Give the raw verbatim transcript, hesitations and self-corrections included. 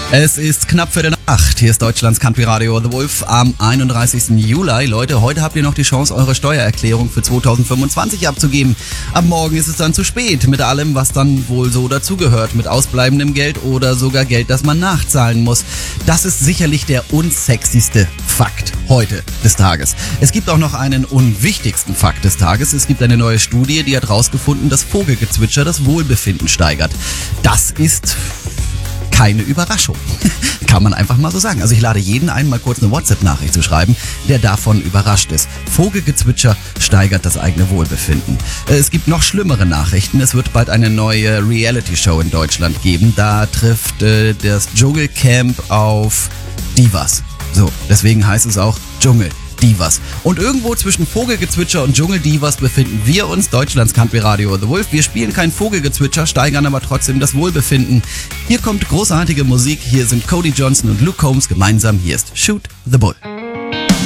Es ist knapp für den acht. Hier ist Deutschlands Country Radio The Wolf am einunddreißigsten Juli. Leute, heute habt ihr noch die Chance, eure Steuererklärung für zweitausendfünfundzwanzig abzugeben. Ab morgen ist es dann zu spät mit allem, was dann wohl so dazugehört. Mit ausbleibendem Geld oder sogar Geld, das man nachzahlen muss. Das ist sicherlich der unsexyste Fakt heute des Tages. Es gibt auch noch einen unwichtigsten Fakt des Tages. Es gibt eine neue Studie, die hat herausgefunden, dass Vogelgezwitscher das Wohlbefinden steigert. Das ist keine Überraschung. Kann man einfach mal so sagen. Also ich lade jeden ein, mal kurz eine WhatsApp-Nachricht zu schreiben, der davon überrascht ist. Vogelgezwitscher steigert das eigene Wohlbefinden. Es gibt noch schlimmere Nachrichten. Es wird bald eine neue Reality-Show in Deutschland geben. Da trifft äh, das Dschungelcamp auf Divas. So, deswegen heißt es auch Dschungel. Divas. Und irgendwo zwischen Vogelgezwitscher und Dschungeldivas befinden wir uns, Deutschlands Country Radio The Wolf. Wir spielen kein Vogelgezwitscher, steigern aber trotzdem das Wohlbefinden. Hier kommt großartige Musik, hier sind Cody Johnson und Luke Combs gemeinsam. Hier ist Shoot the Bull.